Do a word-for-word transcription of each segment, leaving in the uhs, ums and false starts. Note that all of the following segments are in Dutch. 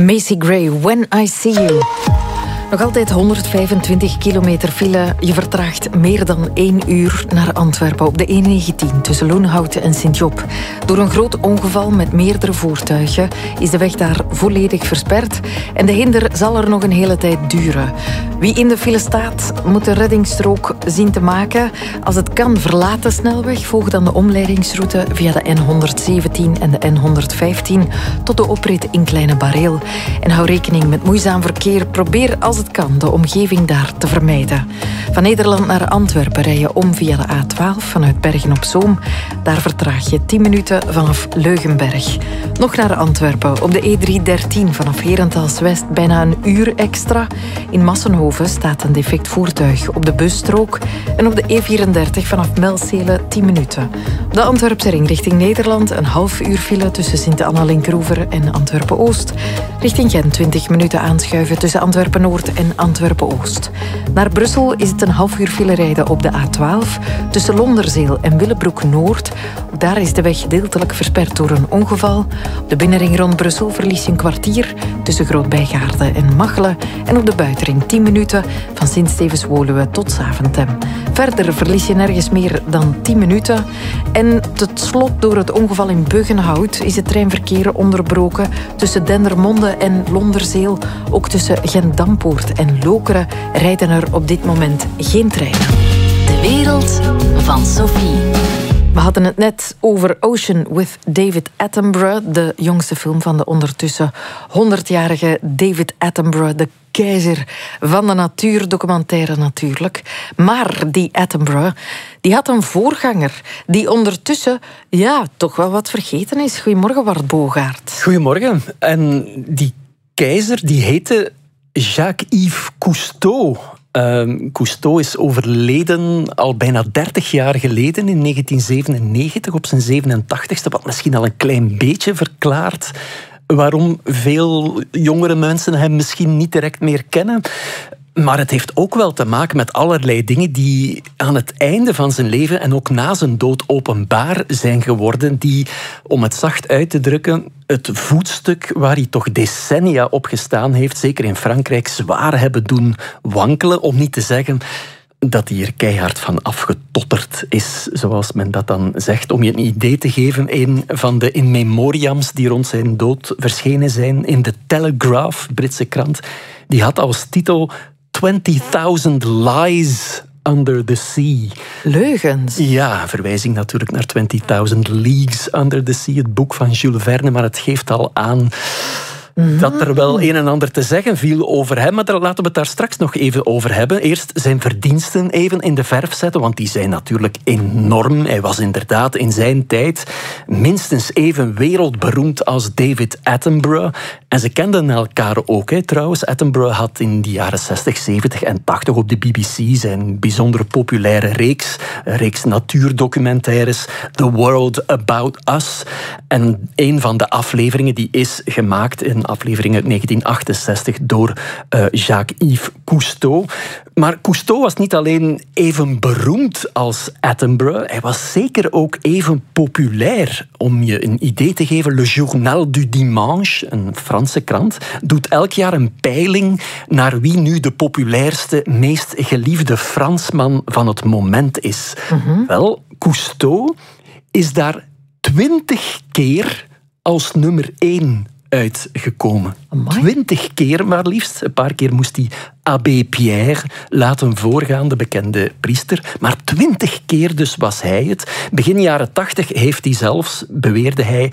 Macy Gray, When I See You. Nog altijd honderdvijfentwintig kilometer file. Je vertraagt meer dan één uur naar Antwerpen op de E negentien tussen Loenhout en Sint-Job. Door een groot ongeval met meerdere voertuigen is de weg daar volledig versperd en de hinder zal er nog een hele tijd duren. Wie in de file staat, moet de reddingsstrook zien te maken. Als het kan, verlaat de snelweg. Volg dan de omleidingsroute via de N honderdzeventien en de N honderdvijftien tot de oprit in Kleine Bareel. En hou rekening met moeizaam verkeer. Probeer als het kan de omgeving daar te vermijden. Van Nederland naar Antwerpen rij je om via de A twaalf vanuit Bergen-op-Zoom. Daar vertraag je tien minuten vanaf Leugenberg. Nog naar Antwerpen op de E driehonderddertien vanaf Herentals West bijna een uur extra. In Massenhoven staat een defect voertuig op de busstrook. En op de E vierendertig vanaf Melcelen tien minuten. De Antwerpse ring richting Nederland een half uur file tussen Sint-Anna-Linkeroever en Antwerpen-Oost. Richting Gent twintig minuten aanschuiven tussen Antwerpen-Noord en Antwerpen-Oost. Naar Brussel is het een half uur file rijden op de A twaalf tussen Londerzeel en Willebroek-Noord. Daar is de weg gedeeltelijk versperd door een ongeval. Op de binnenring rond Brussel verlies je een kwartier tussen Groot-Bijgaarde en Machelen. En op de buitenring tien minuten van Sint-Stevens-Woluwe tot Zaventem. Verder verlies je nergens meer dan tien minuten. En tot slot door het ongeval in Buggenhout is het treinverkeer onderbroken tussen Dendermonde en Londerzeel. Ook tussen Gent-Dampoort en Lokeren rijden er op dit moment geen treinen. De wereld van Sophie. We hadden het net over Ocean with David Attenborough, de jongste film van de ondertussen honderdjarige David Attenborough, de keizer van de natuurdocumentaire natuurlijk. Maar die Attenborough, die had een voorganger die ondertussen ja, toch wel wat vergeten is. Goedemorgen, Bart Bogaert. Goedemorgen. En die keizer die heette Jacques-Yves Cousteau. Uh, Cousteau is overleden al bijna dertig jaar geleden, in negentien zevenennegentig, op zijn zevenentachtigste, wat misschien al een klein beetje verklaart waarom veel jongere mensen hem misschien niet direct meer kennen. Maar het heeft ook wel te maken met allerlei dingen die aan het einde van zijn leven en ook na zijn dood openbaar zijn geworden, die, om het zacht uit te drukken, het voetstuk waar hij toch decennia op gestaan heeft, zeker in Frankrijk, zwaar hebben doen wankelen, om niet te zeggen dat hij er keihard van afgetotterd is, zoals men dat dan zegt. Om je een idee te geven, een van de in memoriams die rond zijn dood verschenen zijn in de Telegraph, Britse krant, die had als titel twenty thousand Lies Under the Sea. Leugens. Ja, verwijzing natuurlijk naar twenty thousand Leagues Under the Sea, het boek van Jules Verne, maar het geeft al aan Mm-hmm. dat er wel een en ander te zeggen viel over hem. Maar daar, laten we het daar straks nog even over hebben. Eerst zijn verdiensten even in de verf zetten, want die zijn natuurlijk enorm. Hij was inderdaad in zijn tijd minstens even wereldberoemd als David Attenborough. En ze kenden elkaar ook, hè, trouwens. Attenborough had in de jaren zestig, zeventig en tachtig op de B B C zijn bijzonder populaire reeks, een reeks natuurdocumentaires, The World About Us. En een van de afleveringen die is gemaakt in aflevering uit negentien achtenzestig door uh, Jacques-Yves Cousteau. Maar Cousteau was niet alleen even beroemd als Attenborough, hij was zeker ook even populair. Om je een idee te geven, Le Journal du Dimanche, een Franse krant, doet elk jaar een peiling naar wie nu de populairste, meest geliefde Fransman van het moment is. Mm-hmm. Wel, Cousteau is daar twintig keer als nummer één uitgekomen. Twintig keer maar liefst. Een paar keer moest hij Abbé Pierre laten voorgaan, de bekende priester. Maar twintig keer dus was hij het. Begin jaren tachtig heeft hij zelfs, beweerde hij,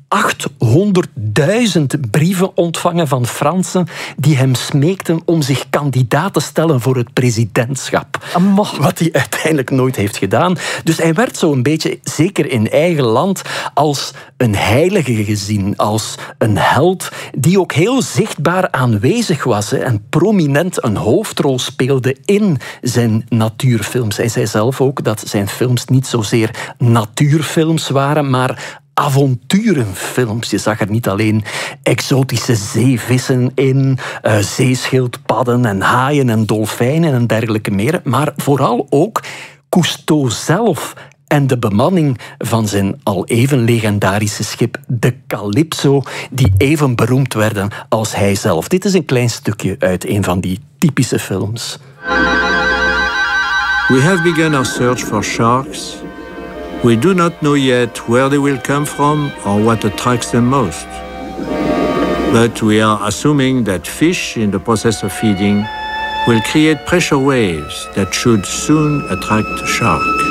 achthonderdduizend brieven ontvangen van Fransen die hem smeekten om zich kandidaat te stellen voor het presidentschap. Amach. Wat hij uiteindelijk nooit heeft gedaan. Dus hij werd zo'n beetje, zeker in eigen land, als een heilige gezien, als een held die ook heel zichtbaar aanwezig was en prominent een hoofdrol speelde in zijn natuurfilms. Hij zei zelf ook dat zijn films niet zozeer natuurfilms waren, maar avonturenfilms. Je zag er niet alleen exotische zeevissen in, uh, zeeschildpadden en haaien en dolfijnen en dergelijke meer, maar vooral ook Cousteau zelf en de bemanning van zijn al even legendarische schip, de Calypso, die even beroemd werden als hij zelf. Dit is een klein stukje uit een van die typische films. We have begun our search for sharks. We do not know yet where they will come from or what attracts them most. But we are assuming that fish in the process of feeding will create pressure waves that should soon attract shark.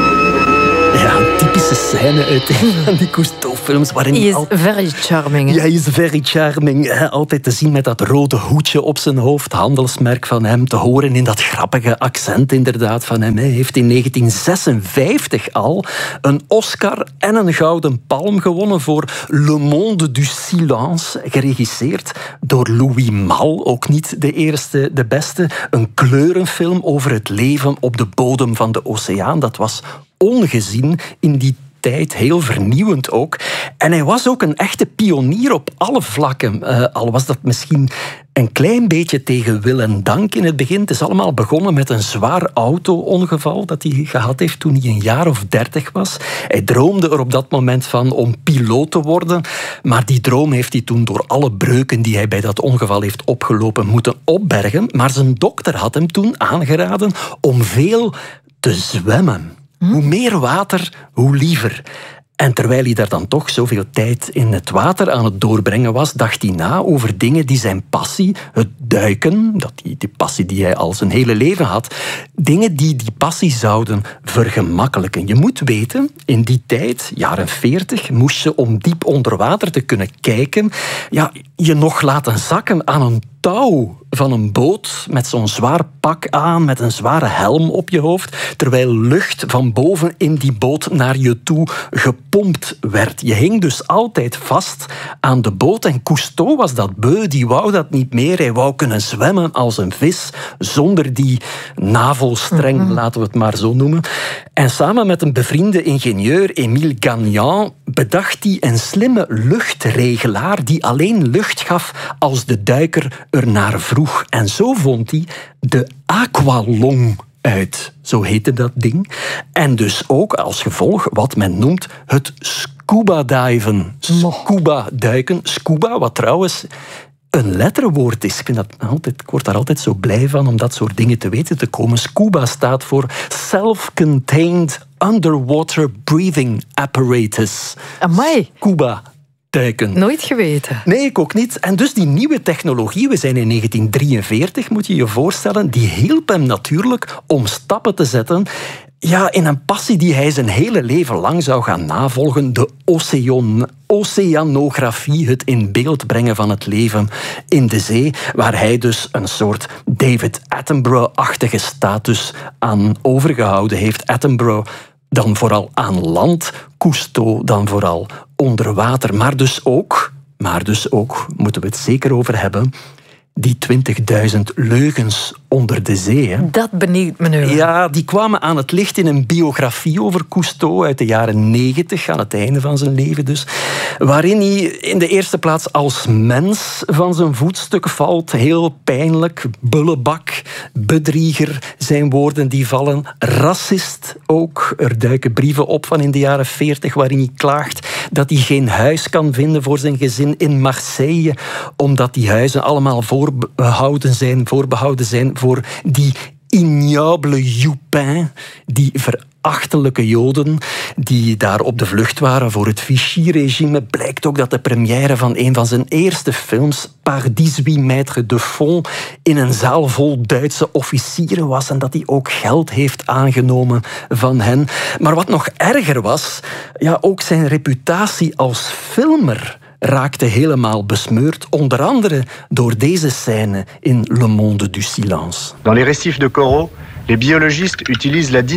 Ja, een typische scène uit een van die Cousteau-films. He is altijd... very charming. Ja, hij is very charming. Altijd te zien met dat rode hoedje op zijn hoofd. Handelsmerk van hem. Te horen in dat grappige accent inderdaad van hem. Hij heeft in negentien zesenvijftig al een Oscar en een Gouden Palm gewonnen voor Le Monde du Silence. Geregisseerd door Louis Malle. Ook niet de eerste, de beste. Een kleurenfilm over het leven op de bodem van de oceaan. Dat was ongezien in die tijd, heel vernieuwend ook. En hij was ook een echte pionier op alle vlakken. Uh, al was dat misschien een klein beetje tegen wil en dank in het begin. Het is allemaal begonnen met een zwaar auto-ongeval dat hij gehad heeft toen hij een jaar of dertig was. Hij droomde er op dat moment van om piloot te worden, maar die droom heeft hij toen door alle breuken die hij bij dat ongeval heeft opgelopen moeten opbergen. Maar zijn dokter had hem toen aangeraden om veel te zwemmen. Hoe meer water, hoe liever. En terwijl hij daar dan toch zoveel tijd in het water aan het doorbrengen was, dacht hij na over dingen die zijn passie, het duiken, dat die, die passie die hij al zijn hele leven had, dingen die die passie zouden vergemakkelijken. Je moet weten, in die tijd, jaren veertig, moest je om diep onder water te kunnen kijken, ja, je nog laten zakken aan een touw van een boot met zo'n zwaar pak aan, met een zware helm op je hoofd, terwijl lucht van boven in die boot naar je toe gepompt werd. Je hing dus altijd vast aan de boot en Cousteau was dat beu, die wou dat niet meer. Hij wou kunnen zwemmen als een vis, zonder die navelstreng, mm-hmm. laten we het maar zo noemen. En samen met een bevriende ingenieur, Émile Gagnan, bedacht hij een slimme luchtregelaar die alleen lucht gaf als de duiker er naar vroeg. En zo vond hij de aqualung uit. Zo heette dat ding. En dus ook als gevolg wat men noemt het scuba-diven. Scuba-duiken. Scuba, wat trouwens een letterwoord is. Ik, vind dat altijd, ik word daar altijd zo blij van om dat soort dingen te weten te komen. Scuba staat voor Self-Contained Underwater Breathing Apparatus. Amai. Scuba. Duiken. Nooit geweten. Nee, ik ook niet. En dus die nieuwe technologie, we zijn in negentien drieënveertig, moet je je voorstellen, die hielp hem natuurlijk om stappen te zetten ja, in een passie die hij zijn hele leven lang zou gaan navolgen, de ocean, oceanografie, het in beeld brengen van het leven in de zee, waar hij dus een soort David Attenborough-achtige status aan overgehouden heeft. Attenborough dan vooral aan land, Cousteau dan vooral onder water. Maar dus ook, maar dus ook, moeten we het zeker over hebben, die twintigduizend leugens onder de zee. Hè. Dat benieuwt me nu. Ja, die kwamen aan het licht in een biografie over Cousteau uit de jaren negentig, aan het einde van zijn leven dus, waarin hij in de eerste plaats als mens van zijn voetstuk valt. Heel pijnlijk, bullebak, bedrieger zijn woorden die vallen. Racist ook. Er duiken brieven op van in de jaren veertig waarin hij klaagt dat hij geen huis kan vinden voor zijn gezin in Marseille, omdat die huizen allemaal voorbehouden zijn, voorbehouden zijn voor die ignoble Joupin, die verachtelijke Joden die daar op de vlucht waren voor het Vichy-regime. Blijkt ook dat de première van een van zijn eerste films, Par dix-huit mètres de fond, in een zaal vol Duitse officieren was en dat hij ook geld heeft aangenomen van hen. Maar wat nog erger was, ja, ook zijn reputatie als filmer raakte helemaal besmeurd, onder andere door deze scène in Le Monde du Silence. Dans les récifs de coraux, les biologistes utilisent la